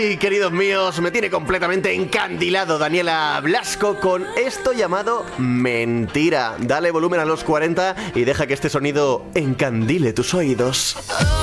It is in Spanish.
Y queridos míos, me tiene completamente encandilado Daniela Blasco con esto llamado Mentira. Dale volumen a los 40 y deja que este sonido encandile tus oídos.